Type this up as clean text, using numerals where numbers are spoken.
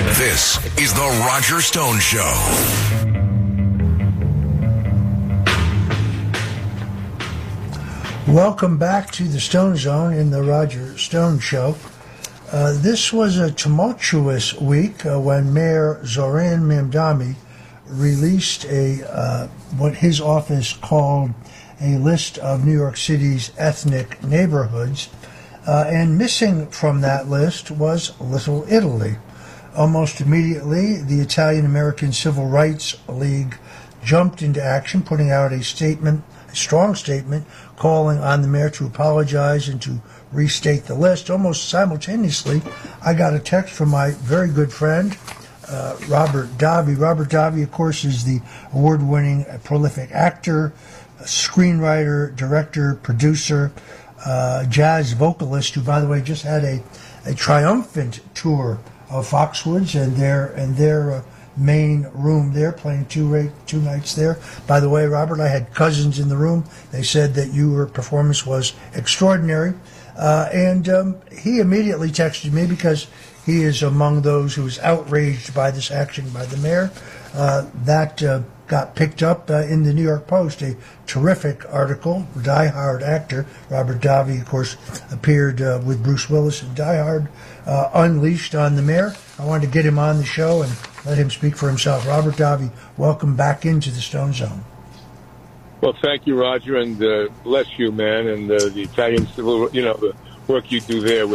This is The Roger Stone Show. Welcome back to the Stone Zone in The Roger Stone Show. This was a tumultuous week when Mayor Zoran Mamdani released what his office called a list of New York City's ethnic neighborhoods. And missing from that list was Little Italy. Almost immediately, the Italian-American Civil Rights League jumped into action, putting out a strong statement, calling on the mayor to apologize and to restate the list. Almost simultaneously, I got a text from my very good friend, Robert Davi. Robert Davi, of course, is the award-winning prolific actor, screenwriter, director, producer, jazz vocalist, who, by the way, just had a triumphant tour of Foxwoods and their main room there, playing two nights there. By the way, Robert, I had cousins in the room. They said that your performance was extraordinary. And he immediately texted me because he is among those who is outraged by this action by the mayor. That got picked up in the New York Post, a terrific article. Die Hard actor Robert Davi, of course, appeared with Bruce Willis in Die Hard, unleashed on the mayor. I wanted to get him on the show and let him speak for himself. Robert Davi, welcome back into the Stone Zone. Well, thank you, Roger, and bless you, man, and the Italian civil, the work you do there